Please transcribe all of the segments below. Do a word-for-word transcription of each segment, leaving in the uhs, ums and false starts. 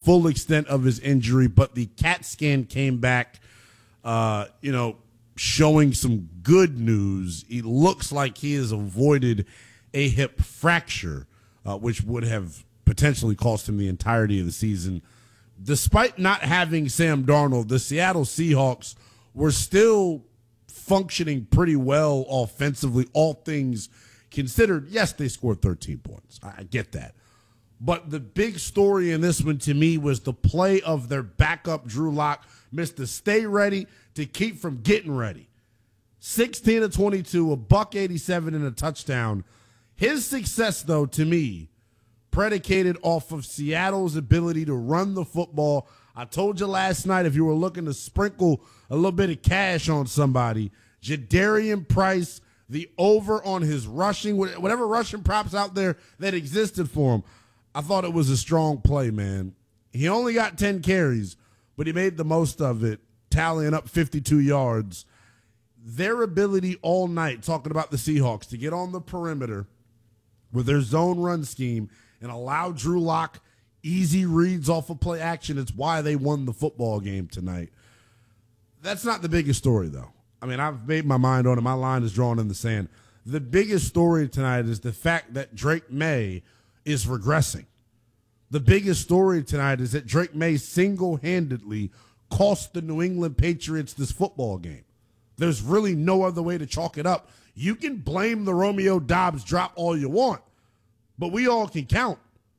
full extent of his injury, but the CAT scan came back, uh, you know, showing some good news. It looks like he has avoided a hip fracture, uh, which would have potentially cost him the entirety of the season. Despite not having Sam Darnold, the Seattle Seahawks were still functioning pretty well offensively, all things considered. Yes, they scored thirteen points. I get that. But the big story in this one to me was the play of their backup, Drew Lock, missed the stay ready to keep from getting ready. sixteen of twenty-two, a buck eighty-seven and a touchdown. His success, though, to me, predicated off of Seattle's ability to run the football. I told you last night, if you were looking to sprinkle a little bit of cash on somebody, Jadarian Price, the over on his rushing, whatever rushing props out there that existed for him, I thought it was a strong play, man. He only got ten carries, but he made the most of it, tallying up fifty-two yards. Their ability all night, talking about the Seahawks, to get on the perimeter with their zone run scheme and allow Drew Lock easy reads off of play action, it's why they won the football game tonight. That's not the biggest story, though. I mean, I've made my mind on it. My line is drawn in the sand. The biggest story tonight is the fact that Drake May is regressing. The biggest story tonight is that Drake May single-handedly cost the New England Patriots this football game. There's really no other way to chalk it up. You can blame the Romeo Doubs drop all you want, but we all can count.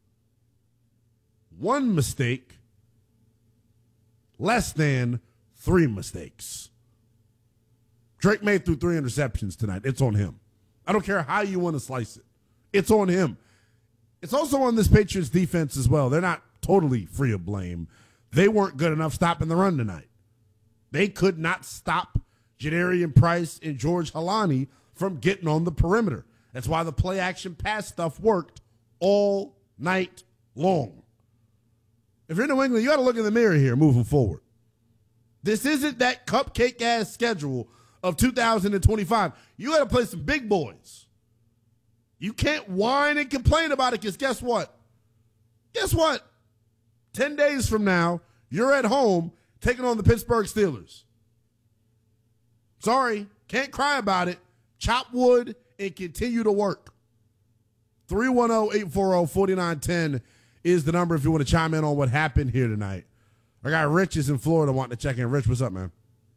One mistake, less than three mistakes. Drake May threw three interceptions tonight. It's on him. I don't care how you want to slice it. It's on him. It's also on this Patriots defense as well. They're not totally free of blame. They weren't good enough stopping the run tonight. They could not stop Jadarian Price and George Halani from getting on the perimeter. That's why the play action pass stuff worked all night long. If you're in New England, you got to look in the mirror here moving forward. This isn't that cupcake-ass schedule of two thousand twenty-five. You got to play some big boys. You can't whine and complain about it because guess what? Guess what? Ten days from now, you're at home taking on the Pittsburgh Steelers. Sorry, can't cry about it. Chop wood and continue to work. three one zero, eight four zero, four nine one zero is the number if you want to chime in on what happened here tonight. I got Rich is in Florida wanting to check in. Rich, what's up, man?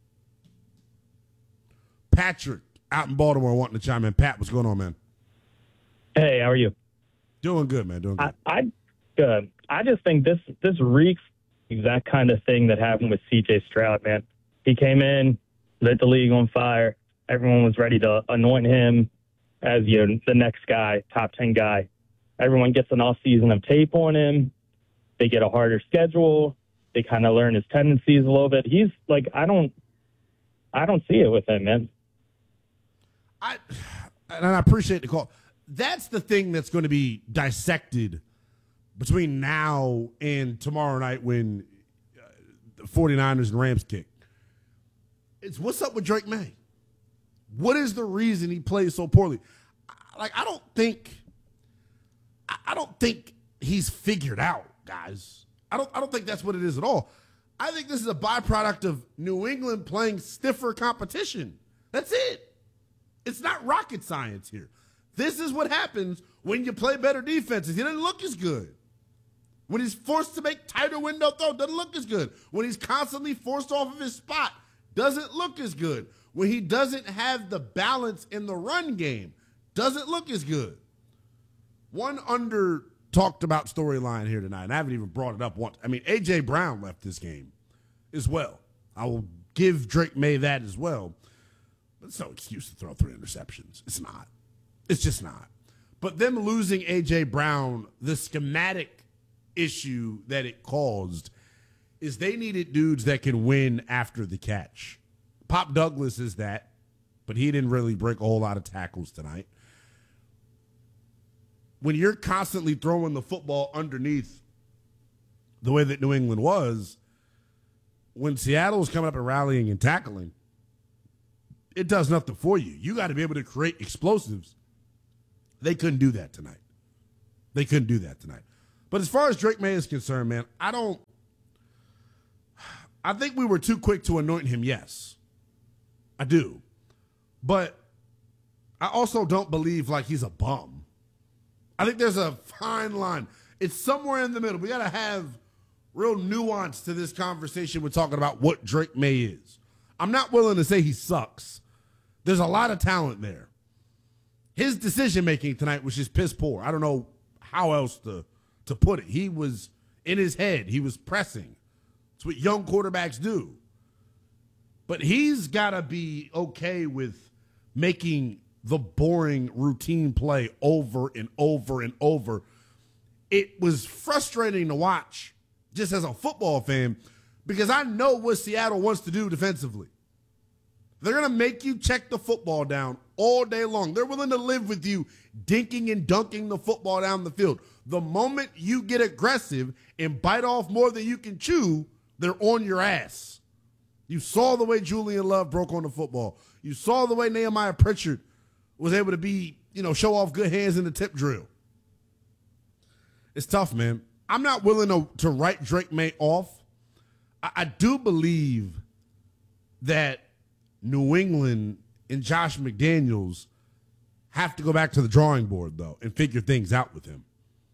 Patrick out in Baltimore wanting to chime in. Pat, what's going on, man? Hey, how are you? Doing good, man. Doing good. I, I good. I just think this this reeks exact kind of thing that happened with C J Stroud, man. He came in, lit the league on fire. Everyone was ready to anoint him as you know, the next guy, top ten guy. Everyone gets an off season of tape on him. They get a harder schedule. They kind of learn his tendencies a little bit. He's like, I don't, I don't see it with him, man. I and I appreciate the call. That's the thing that's going to be dissected between now and tomorrow night when uh, the 49ers and Rams kick. It's what's up with Drake May? What is the reason he plays so poorly? Like, I don't think, I don't think he's figured out, guys. I don't, I don't think that's what it is at all. I think this is a byproduct of New England playing stiffer competition. That's it. It's not rocket science here. This is what happens when you play better defenses. He doesn't look as good. When he's forced to make tighter window throw, doesn't look as good. When he's constantly forced off of his spot, doesn't look as good. When he doesn't have the balance in the run game, doesn't look as good. One under talked about storyline here tonight, and I haven't even brought it up once. I mean, A J. Brown left this game as well. I will give Drake May that as well. But it's no excuse to throw three interceptions. It's not. It's just not. But them losing A J. Brown, the schematic issue that it caused is they needed dudes that can win after the catch. Pop Douglas is that, but he didn't really break a whole lot of tackles tonight. When you're constantly throwing the football underneath the way that New England was, when Seattle was coming up and rallying and tackling, it does nothing for you. You got to be able to create explosives. They couldn't do that tonight. They couldn't do that tonight. But as far as Drake May is concerned, man, I don't – I think we were too quick to anoint him, yes. I do. But I also don't believe like he's a bum. I think there's a fine line. It's somewhere in the middle. We got to have real nuance to this conversation. We're talking about what Drake May is. I'm not willing to say he sucks. There's a lot of talent there. His decision-making tonight was just piss poor. I don't know how else to, to put it. He was in his head. He was pressing. It's what young quarterbacks do. But he's got to be okay with making the boring routine play over and over and over. It was frustrating to watch just as a football fan because I know what Seattle wants to do defensively. They're going to make you check the football down all day long. They're willing to live with you dinking and dunking the football down the field. The moment you get aggressive and bite off more than you can chew, they're on your ass. You saw the way Julian Love broke on the football. You saw the way Nehemiah Pritchard was able to be, you know, show off good hands in the tip drill. It's tough, man. I'm not willing to, to write Drake May off. I, I do believe that New England and Josh McDaniels have to go back to the drawing board, though, and figure things out with him.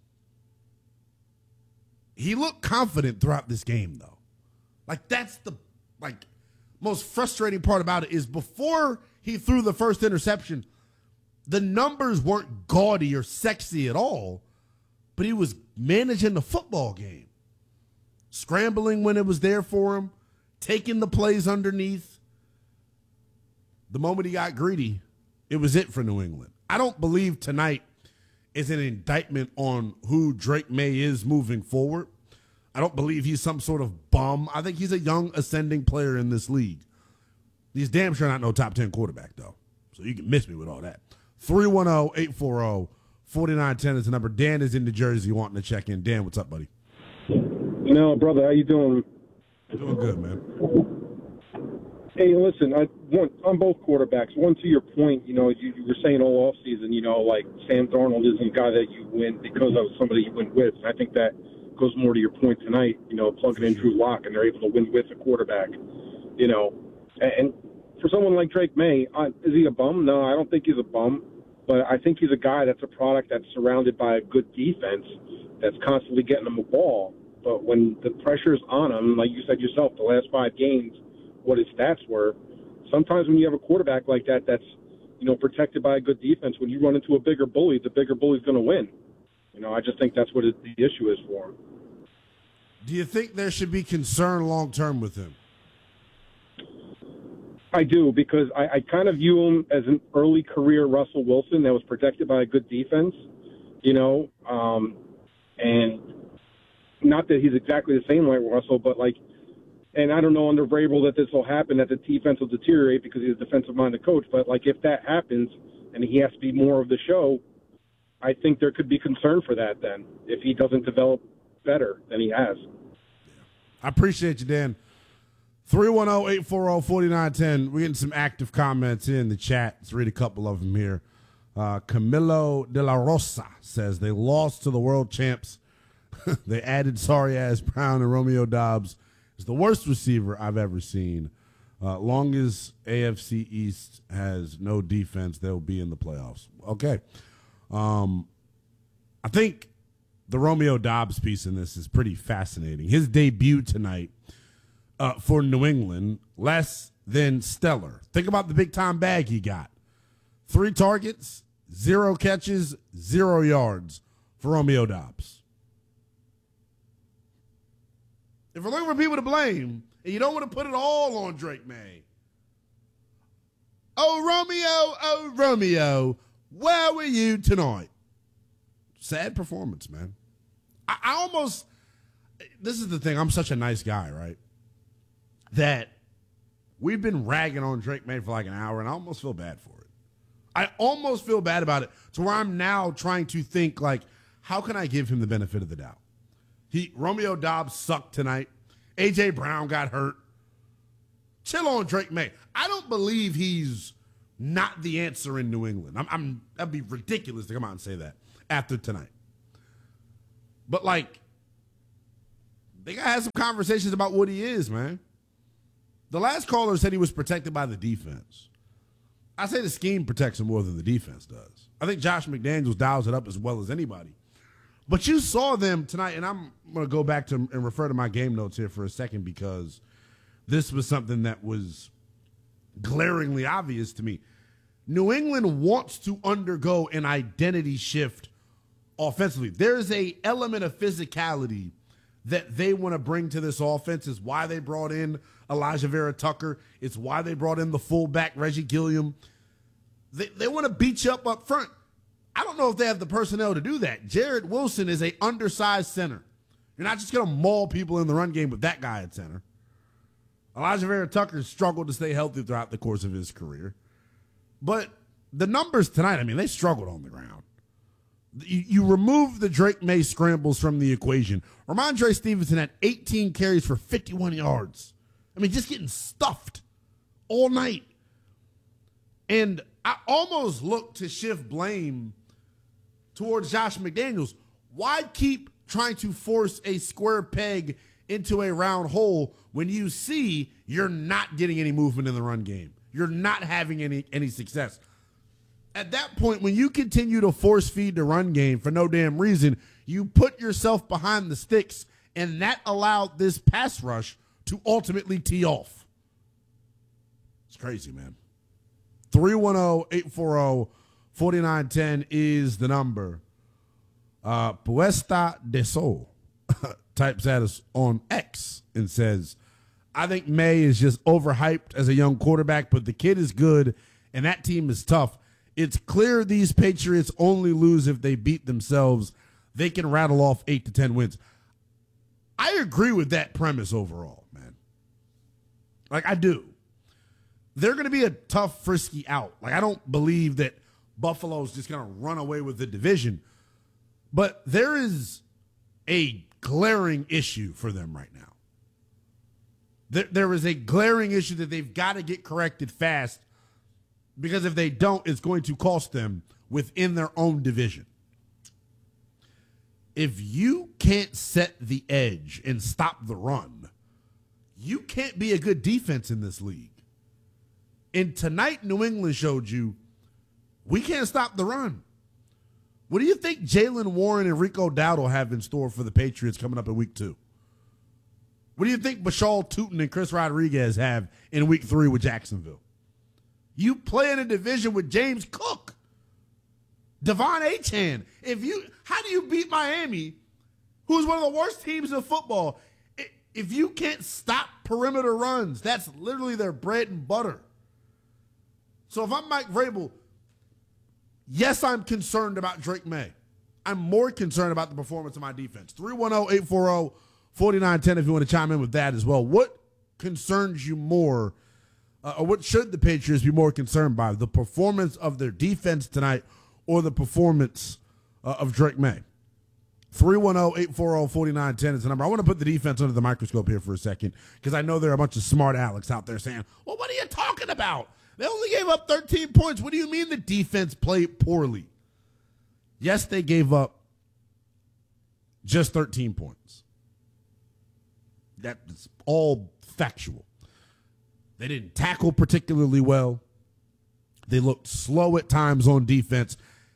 He looked confident throughout this game, though. Like, that's the, like, most frustrating part about it is before he threw the first interception, the numbers weren't gaudy or sexy at all, but he was managing the football game. Scrambling when it was there for him, taking the plays underneath. The moment he got greedy, it was it for New England. I don't believe tonight is an indictment on who Drake May is moving forward. I don't believe he's some sort of bum. I think he's a young ascending player in this league. He's damn sure not no top ten quarterback, though. So you can miss me with all that. three one zero, eight four zero, four nine one zero is the number. Dan is in New Jersey wanting to check in. Dan, what's up, buddy? No, brother, how you doing? Doing good, man. Hey, listen, I want on both quarterbacks. One, to your point, you know, you, you were saying all offseason, you know, like Sam Darnold isn't a guy that you win because of somebody you win with. And I think that goes more to your point tonight, you know, plugging in Drew Lock, and they're able to win with a quarterback, you know. And, and for someone like Drake May, uh, is he a bum? No, I don't think he's a bum. But I think he's a guy that's a product that's surrounded by a good defense that's constantly getting him a ball. But when the pressure's on him, like you said yourself, the last five games, what his stats were, sometimes when you have a quarterback like that that's, you know, protected by a good defense, when you run into a bigger bully, the bigger bully's going to win. You know, I just think that's what it, the issue is for him. Do you think there should be concern long-term with him? I do, because I, I kind of view him as an early career Russell Wilson that was protected by a good defense, you know, um, and not that he's exactly the same like Russell, but like, and I don't know under Vrabel that this will happen, that the defense will deteriorate because he's a defensive-minded coach, but like if that happens and he has to be more of the show, I think there could be concern for that then if he doesn't develop better than he has. I appreciate you, Dan. three one zero, eight four zero, four nine one zero. We're getting some active comments in the chat. Let's read a couple of them here. Uh, Camilo de la Rosa says they lost to the world champs. They added sorry-ass Brown, and Romeo Doubs is the worst receiver I've ever seen. Uh, long as A F C East has no defense, they'll be in the playoffs. Okay. Um, I think the Romeo Doubs piece in this is pretty fascinating. His debut tonight uh, for New England, less than stellar. Think about the big-time bag he got. Three targets, zero catches, zero yards for Romeo Doubs. If we're looking for people to blame, and you don't want to put it all on Drake May, oh, Romeo, oh, Romeo, where were you tonight? Sad performance, man. I, I almost, this is the thing, I'm such a nice guy, right? That we've been ragging on Drake May for like an hour, and I almost feel bad for it. I almost feel bad about it to where I'm now trying to think, like, how can I give him the benefit of the doubt? He Romeo Doubs sucked tonight. A J. Brown got hurt. Chill on Drake May. I don't believe he's not the answer in New England. I'm, I'm that'd be ridiculous to come out and say that after tonight. But, like, they got to have some conversations about what he is, man. The last caller said he was protected by the defense. I say the scheme protects him more than the defense does. I think Josh McDaniels dials it up as well as anybody. But you saw them tonight, and I'm going to go back to and refer to my game notes here for a second because this was something that was glaringly obvious to me. New England wants to undergo an identity shift offensively. There's a element of physicality that they want to bring to this offense. Is why they brought in Elijah Vera Tucker. It's why they brought in the fullback Reggie Gilliam. They, they want to beat you up up front. I don't know if they have the personnel to do that. Jared Wilson is a undersized center. You're not just going to maul people in the run game with that guy at center. Elijah Vera Tucker struggled to stay healthy throughout the course of his career. But the numbers tonight, I mean, they struggled on the ground. You, you remove the Drake May scrambles from the equation. Ramondre Stevenson had eighteen carries for fifty-one yards. I mean, just getting stuffed all night. And I almost look to shift blame towards Josh McDaniels. Why keep trying to force a square peg into a round hole when you see you're not getting any movement in the run game? You're not having any, any success. At that point, when you continue to force feed the run game for no damn reason, you put yourself behind the sticks, and that allowed this pass rush to ultimately tee off. It's crazy, man. three one zero, eight four zero, four nine one zero is the number. Uh, Puesta de Sol types at us on X and says, I think May is just overhyped as a young quarterback, but the kid is good, and that team is tough. It's clear these Patriots only lose if they beat themselves. They can rattle off eight to ten wins. I agree with that premise overall, man. Like, I do. They're going to be a tough, frisky out. Like, I don't believe that Buffalo's just going to run away with the division. But there is a glaring issue for them right now. There, there is a glaring issue that they've got to get corrected fast, because if they don't, it's going to cost them within their own division. If you can't set the edge and stop the run, you can't be a good defense in this league. And tonight, New England showed you we can't stop the run. What do you think Jaylen Warren and Rico Dowdle have in store for the Patriots coming up in week two? What do you think Bashal Tootin and Chris Rodriguez have in week three with Jacksonville? You play in a division with James Cook, Devon Achane. If you, how do you beat Miami, who's one of the worst teams in football, if you can't stop perimeter runs? That's literally their bread and butter. So if I'm Mike Vrabel, yes, I'm concerned about Drake May. I'm more concerned about the performance of my defense. three one zero, eight four zero, four nine one zero if you want to chime in with that as well. What concerns you more, uh, or what should the Patriots be more concerned by? The performance of their defense tonight or the performance uh, of Drake May? three one zero, eight four zero, four nine one zero is the number. I want to put the defense under the microscope here for a second because I know there are a bunch of smart Alex out there saying, well, what are you talking about? They only gave up thirteen points. What do you mean the defense played poorly? Yes, they gave up just thirteen points. That's all factual. They didn't tackle particularly well. They looked slow at times on defense.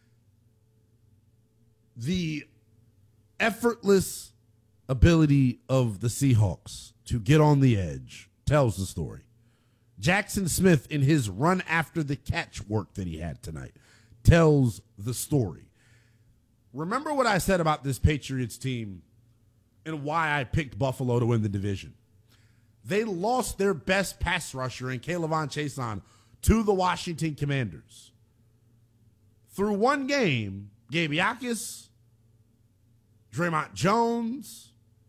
The effortless ability of the Seahawks to get on the edge tells the story. Jackson Smith, in his run after the catch work that he had tonight, tells the story. Remember what I said about this Patriots team and why I picked Buffalo to win the division. They lost their best pass rusher in K'Lavon Chaisson to the Washington Commanders. Through one game, Gabe Yakis, Draymond Jones,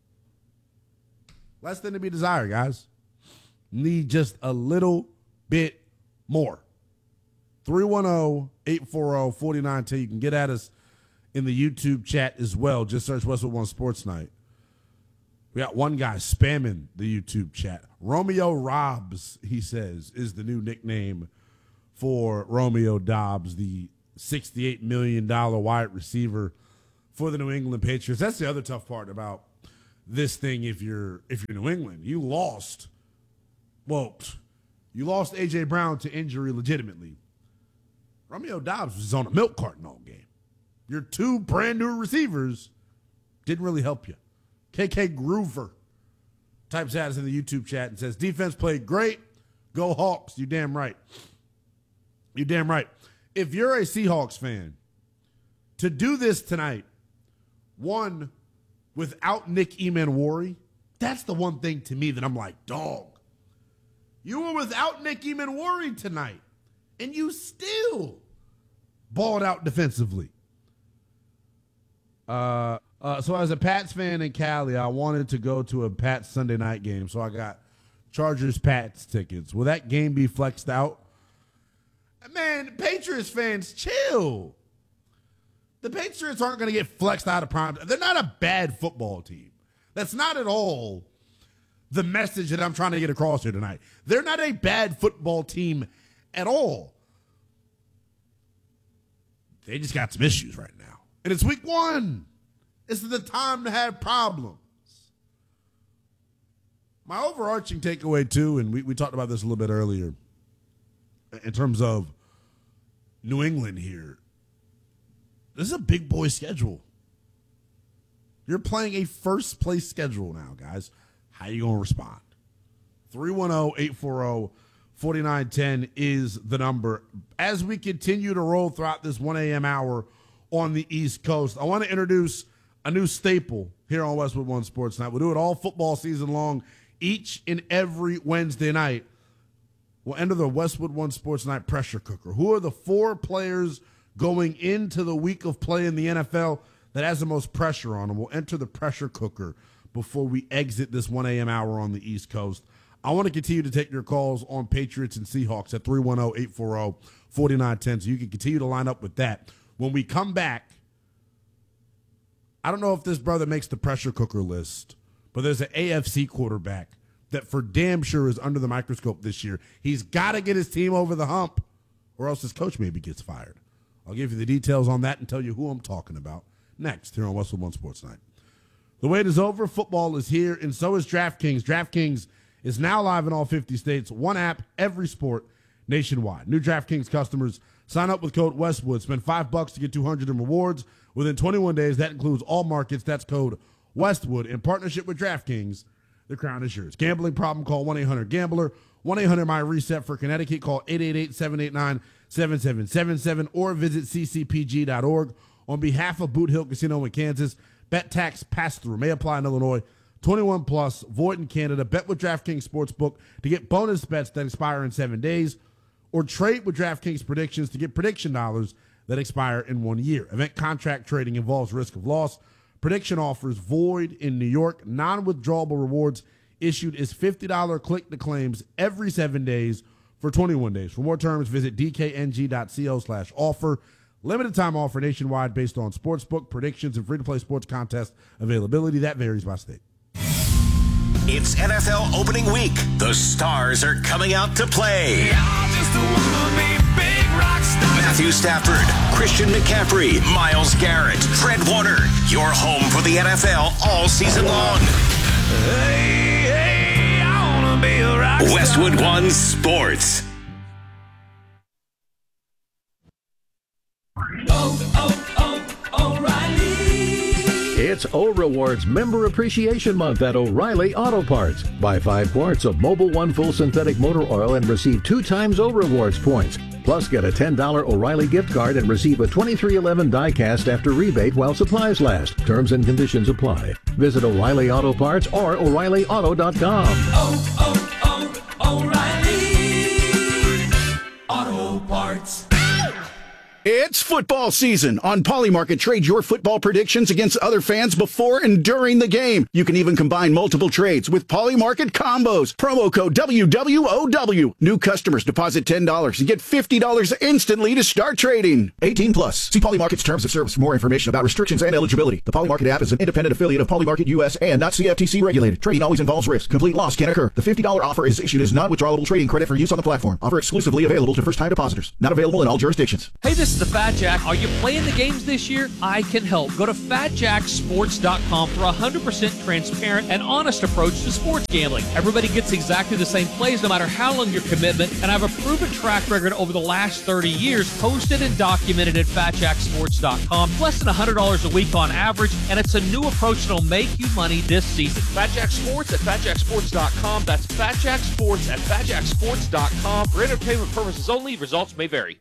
less than to be desired, guys. Need just a little bit more. three one zero, eight four zero, four nine one zero. You can get at us in the YouTube chat as well. Just search Westwood One Sports Night. We got one guy spamming the YouTube chat. Romeo Dobbs, he says, is the new nickname for Romeo Dobbs, the sixty-eight million dollars wide receiver for the New England Patriots. That's the other tough part about this thing. If you're if you're New England, you lost. Well, you lost A J Brown to injury legitimately. Romeo Doubs was on a milk carton all game. Your two brand new receivers didn't really help you. K K Groover types at us in the YouTube chat and says, defense played great. Go Hawks. You damn right. You damn right. If you're a Seahawks fan, to do this tonight, one, without Nick Emanwari, that's the one thing to me that I'm like, dog. You were without Nick Emanwari tonight, and you still balled out defensively. Uh, uh, so as a Pats fan in Cali, I wanted to go to a Pats Sunday night game, so I got Chargers-Pats tickets. Will that game be flexed out? Man, Patriots fans, chill. The Patriots aren't going to get flexed out of prime. They're not a bad football team. That's not at all the message that I'm trying to get across here tonight. They're not a bad football team at all. They just got some issues right now. And it's week one. This is the time to have problems. My overarching takeaway, too, and we, we talked about this a little bit earlier, in terms of New England here, this is a big boy schedule. You're playing a first place schedule now, guys. How you going to respond? three one zero, eight four zero, four nine one zero is the number. As we continue to roll throughout this one a.m. hour on the East Coast, I want to introduce a new staple here on Westwood One Sports Night. We'll do it all football season long, each and every Wednesday night. We'll enter the Westwood One Sports Night pressure cooker. Who are the four players going into the week of play in the N F L that has the most pressure on them? We'll enter the pressure cooker before we exit this one a.m. hour on the East Coast. I want to continue to take your calls on Patriots and Seahawks at three one zero, eight four zero, four nine one zero, so you can continue to line up with that. When we come back, I don't know if this brother makes the pressure cooker list, but there's an A F C quarterback that for damn sure is under the microscope this year. He's got to get his team over the hump, or else his coach maybe gets fired. I'll give you the details on that and tell you who I'm talking about next here on Westwood One Sports Night. The wait is over. Football is here, and so is DraftKings. DraftKings is now live in all fifty states. One app, every sport, nationwide. New DraftKings customers sign up with code Westwood. Spend five bucks to get two hundred in rewards within twenty-one days. That includes all markets. That's code Westwood. In partnership with DraftKings, the crown is yours. Gambling problem? Call one eight hundred gambler. one eight hundred my reset for Connecticut. Call eight eight eight, seven eight nine, seven seven seven seven or visit c c p g dot org. On behalf of Boot Hill Casino in Kansas, bet tax pass-through may apply in Illinois. twenty-one plus, void in Canada. Bet with DraftKings Sportsbook to get bonus bets that expire in seven days. Or trade with DraftKings Predictions to get prediction dollars that expire in one year. Event contract trading involves risk of loss. Prediction offers void in New York. Non-withdrawable rewards issued is fifty dollars click-to-claims every seven days for twenty-one days. For more terms, visit d k n g dot co slash offer. Limited time offer nationwide based on sportsbook predictions and free-to-play sports contest availability. That varies by state. It's N F L opening week. The stars are coming out to play. Matthew Stafford, Christian McCaffrey, Myles Garrett, Fred Warner. Your home for the N F L all season long. Hey, hey, I wanna be a rock star. Westwood One Sports. Oh, oh, oh, O'Reilly. It's O Rewards Member Appreciation Month at O'Reilly Auto Parts. Buy five quarts of Mobil One Full Synthetic Motor Oil and receive two times O Rewards points. Plus, get a ten dollars O'Reilly gift card and receive a twenty-three eleven die-cast after rebate while supplies last. Terms and conditions apply. Visit O'Reilly Auto Parts or O'Reilly Auto dot com. Oh, oh, oh, O'Reilly Auto Parts. It's football season. On Polymarket, trade your football predictions against other fans before and during the game. You can even combine multiple trades with Polymarket combos. Promo code W W O W. New customers deposit ten dollars and get fifty dollars instantly to start trading. eighteen plus. See Polymarket's terms of service for more information about restrictions and eligibility. The Polymarket app is an independent affiliate of Polymarket U S and not C F T C regulated. Trading always involves risk. Complete loss can occur. The fifty dollars offer is issued as non-withdrawable trading credit for use on the platform. Offer exclusively available to first-time depositors. Not available in all jurisdictions. Hey, this is the Fat Jack. Are you playing the games this year? I can help. Go to fat jack sports dot com for a one hundred percent transparent and honest approach to sports gambling. Everybody gets exactly the same plays no matter how long your commitment, and I have a proven track record over the last thirty years, posted and documented at fat jack sports dot com. Less than one hundred dollars a week on average, and it's a new approach that'll make you money this season. FatJack Sports at fat jack sports dot com. That's FatJack Sports at fat jack sports dot com. For entertainment purposes only, results may vary.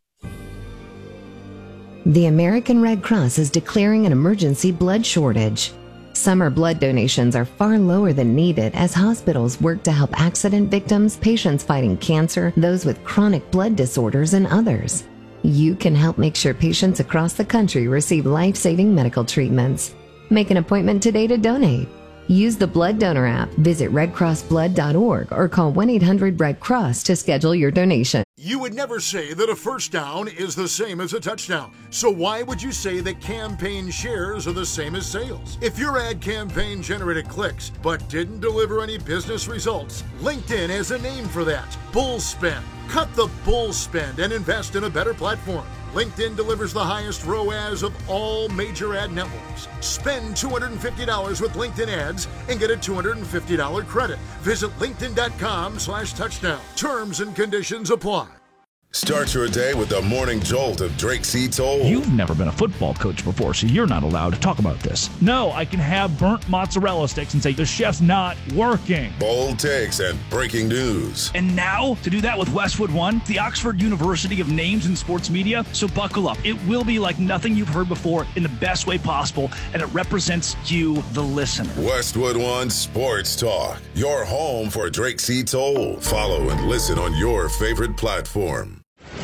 The American Red Cross is declaring an emergency blood shortage. Summer blood donations are far lower than needed as hospitals work to help accident victims, patients fighting cancer, those with chronic blood disorders, and others. You can help make sure patients across the country receive life-saving medical treatments. Make an appointment today to donate. Use the Blood Donor app, visit red cross blood dot org, or call one eight hundred red cross to schedule your donation. You would never say that a first down is the same as a touchdown. So why would you say that campaign shares are the same as sales? If your ad campaign generated clicks but didn't deliver any business results, LinkedIn has a name for that: bull spend. Cut the bull spend and invest in a better platform. LinkedIn delivers the highest R O A S of all major ad networks. Spend two hundred fifty dollars with LinkedIn ads and get a two hundred fifty dollars credit. Visit linkedin.com slash touchdown. Terms and conditions apply. Start your day with the morning jolt of Drake C. Toll. You've never been a football coach before, so you're not allowed to talk about this. No, I can have burnt mozzarella sticks and say the chef's not working. Bold takes and breaking news. And now, to do that with Westwood One, the Oxford University of names in sports media. So buckle up. It will be like nothing you've heard before in the best way possible, and it represents you, the listener. Westwood One Sports Talk, your home for Drake C. Toll. Follow and listen on your favorite platform.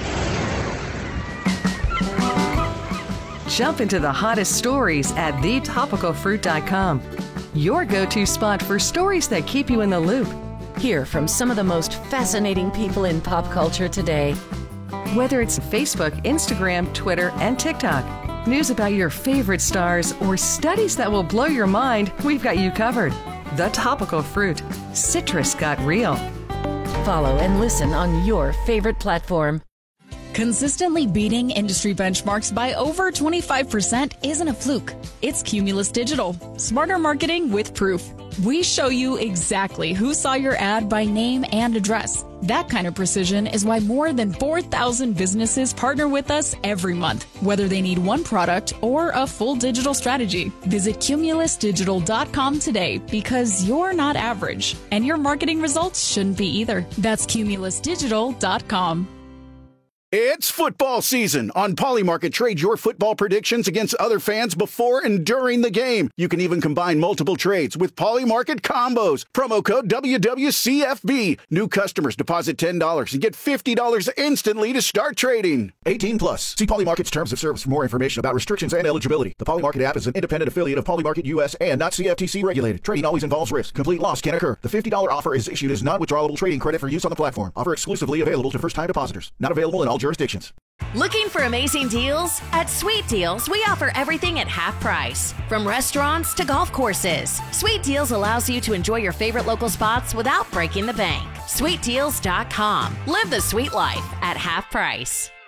Jump into the hottest stories at the topical fruit dot com. Your go-to spot for stories that keep you in the loop. Hear from some of the most fascinating people in pop culture today. Whether it's Facebook, Instagram, Twitter, and TikTok, news about your favorite stars, or studies that will blow your mind, we've got you covered. The Topical Fruit. Citrus got real. Follow and listen on your favorite platform. Consistently beating industry benchmarks by over twenty-five percent isn't a fluke. It's Cumulus Digital. Smarter marketing with proof. We show you exactly who saw your ad by name and address. That kind of precision is why more than four thousand businesses partner with us every month, whether they need one product or a full digital strategy. Visit cumulus digital dot com today, because you're not average, and your marketing results shouldn't be either. That's cumulus digital dot com. It's football season. On Polymarket, trade your football predictions against other fans before and during the game. You can even combine multiple trades with Polymarket Combos. Promo code W W C F B. New customers deposit ten dollars and get fifty dollars instantly to start trading. eighteen plus. See Polymarket's terms of service for more information about restrictions and eligibility. The Polymarket app is an independent affiliate of Polymarket U S and not C F T C regulated. Trading always involves risk. Complete loss can occur. The fifty dollars offer is issued as non-withdrawable trading credit for use on the platform. Offer exclusively available to first-time depositors. Not available in all jurisdictions. Looking for amazing deals? At Sweet Deals, we offer everything at half price. From restaurants to golf courses, Sweet Deals allows you to enjoy your favorite local spots without breaking the bank. sweet deals dot com. Live the sweet life at half price.